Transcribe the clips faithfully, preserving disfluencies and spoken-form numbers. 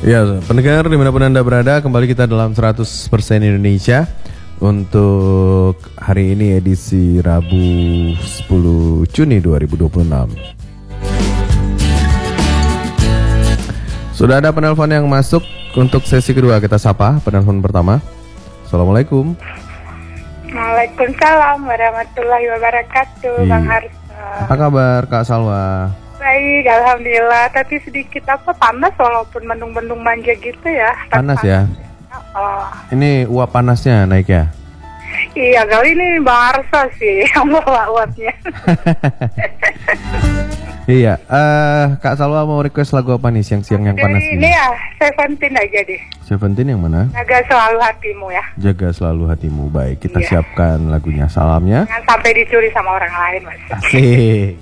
Ya, pendengar dimanapun Anda berada, kembali kita dalam seratus persen Indonesia. Untuk hari ini edisi Rabu sepuluh Juni dua ribu dua puluh enam. Sudah ada penelpon yang masuk untuk sesi kedua. Kita sapa penelpon pertama. Assalamualaikum. Waalaikumsalam warahmatullahi wabarakatuh. Iya. Bang Harsa. Apa kabar Kak Salwa? Baik, alhamdulillah. Tapi sedikit apa panas walaupun mendung-mendung manja gitu ya. Panas ya? Oh. Ini uap panasnya naik ya? Iya, kali ini Bang Harsa sih yang bawa uapnya. Iya, uh, Kak Salwa mau request lagu apa nih siang-siang yang panas ini? Ini ya, Seventeen aja deh. Seventeen yang mana? Jaga selalu hatimu ya. Jaga selalu hatimu. Baik, kita iya. siapkan lagunya. Salamnya. Jangan sampai dicuri sama orang lain, Mas. Asik.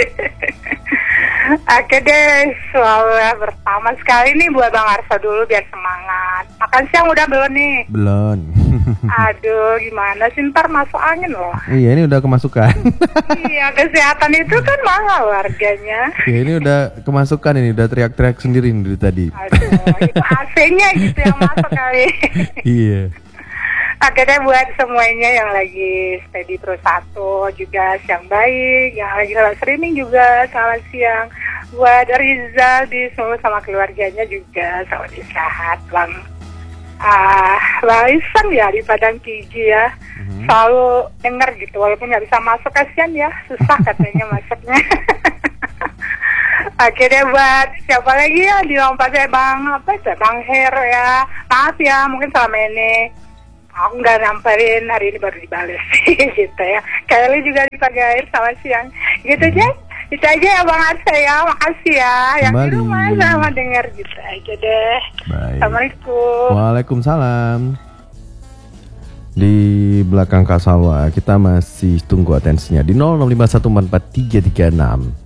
Oke deh, selalu ya, pertama sekali nih buat Bang Harsa dulu biar semangat. Makan siang udah belum nih? Belum. Aduh, gimana sih, ntar masuk angin loh. Iya, ini udah kemasukan. Iya, kesehatan itu kan mahal harganya. Ya, ini udah kemasukan, ini udah teriak-teriak sendiri dari tadi. Aduh, itu A C-nya gitu yang masuk kali. Iya. Akhirnya buat semuanya yang lagi stay di Pro satu juga siang baik, yang lagi lewat streaming juga selamat siang. Buat Rizal di semua sama keluarganya juga selamat istirahat, Bang. Ah, Bang Isang ya di Padang Kiji ya, mm-hmm. selalu denger gitu walaupun nggak bisa masuk, kasihan ya, susah katanya masuknya. Akhirnya buat siapa lagi ya di lompatnya Bang apa ya Bang Her ya, maaf ya mungkin selama ini aku nggak nyamperin, hari ini baru dibales gitu ya. Kali juga di pagi air sama siang gitu aja. Itu aja ya Bang Harsa ya, makasih ya. Yang di rumah sama dengar gitu aja deh. Baik. Assalamualaikum. Waalaikumsalam. Di belakang Kak Salwa kita masih tunggu atensinya di nol enam lima satu empat empat tiga tiga enam.